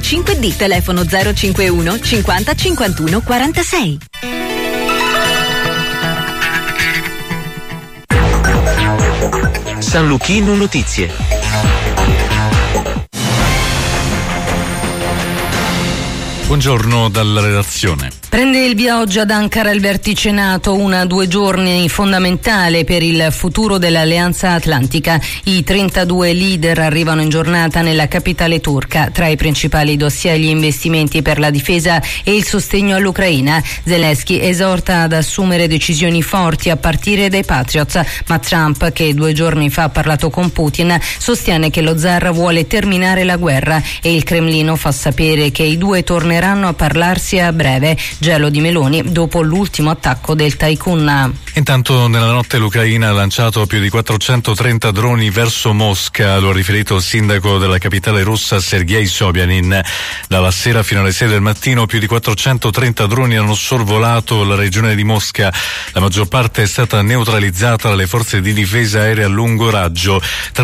5D, telefono 051 50 51 46. San Luchino Notizie. Buongiorno dalla redazione. Prende il via oggi ad Ankara il vertice NATO, 2 giorni fondamentale per il futuro dell'Alleanza Atlantica. I 32 leader arrivano in giornata nella capitale turca. Tra i principali dossier gli investimenti per la difesa e il sostegno all'Ucraina. Zelensky esorta ad assumere decisioni forti a partire dai Patriot, ma Trump, che 2 giorni fa ha parlato con Putin, sostiene che lo zar vuole terminare la guerra e il Cremlino fa sapere che i due torneranno a parlarsi a breve. Gelo di Meloni dopo l'ultimo attacco del Tycoon. Intanto nella notte l'Ucraina ha lanciato più di 430 droni verso Mosca, lo ha riferito il sindaco della capitale russa Sergei Sobyanin. Dalla sera fino alle 6 del mattino più di 430 droni hanno sorvolato la regione di Mosca. La maggior parte è stata neutralizzata dalle forze di difesa aerea a lungo raggio.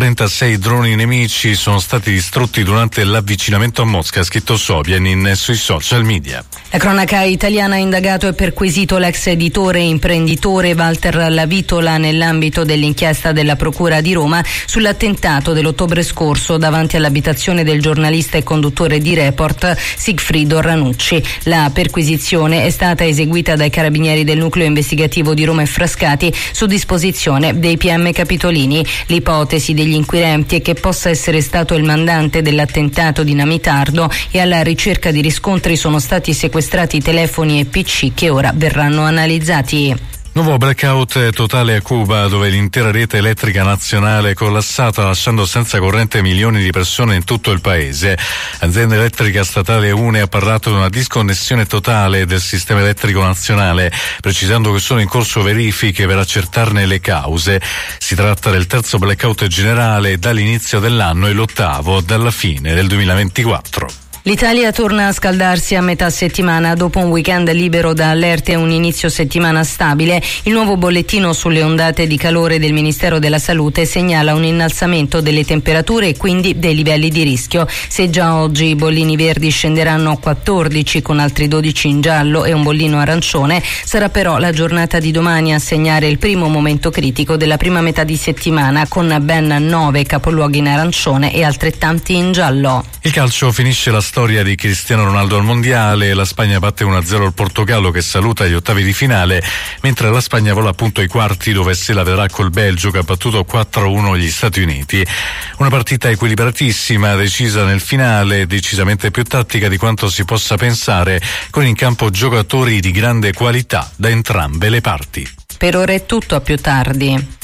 36 droni nemici sono stati distrutti durante l'avvicinamento a Mosca, ha scritto Sobyanin sui social media. La cronaca italiana ha indagato e perquisito l'ex editore e imprenditore Walter Lavitola nell'ambito dell'inchiesta della Procura di Roma sull'attentato dell'ottobre scorso davanti all'abitazione del giornalista e conduttore di Report Sigfrido Ranucci. La perquisizione è stata eseguita dai carabinieri del nucleo investigativo di Roma e Frascati su disposizione dei PM Capitolini. L'ipotesi degli inquirenti è che possa essere stato il mandante dell'attentato dinamitardo e alla ricerca di riscontri sono stati sequestrati telefoni e PC che ora verranno analizzati. Nuovo blackout totale a Cuba, dove l'intera rete elettrica nazionale è collassata, lasciando senza corrente milioni di persone in tutto il paese. L'azienda elettrica statale UNE ha parlato di una disconnessione totale del sistema elettrico nazionale, precisando che sono in corso verifiche per accertarne le cause. Si tratta del terzo blackout generale dall'inizio dell'anno e l'8º dalla fine del 2024. L'Italia torna a scaldarsi a metà settimana dopo un weekend libero da allerte e un inizio settimana stabile. Il nuovo bollettino sulle ondate di calore del Ministero della Salute segnala un innalzamento delle temperature e quindi dei livelli di rischio. Se già oggi i bollini verdi scenderanno a 14 con altri 12 in giallo e un bollino arancione, sarà però la giornata di domani a segnare il primo momento critico della prima metà di settimana, con ben 9 capoluoghi in arancione e altrettanti in giallo. Il calcio finisce la storia di Cristiano Ronaldo al mondiale. La Spagna batte 1-0 il Portogallo, che saluta gli ottavi di finale, mentre la Spagna vola appunto ai quarti, dove se la vedrà col Belgio, che ha battuto 4-1 gli Stati Uniti. Una partita equilibratissima, decisa nel finale, decisamente più tattica di quanto si possa pensare, con in campo giocatori di grande qualità da entrambe le parti. Per ora è tutto, a più tardi.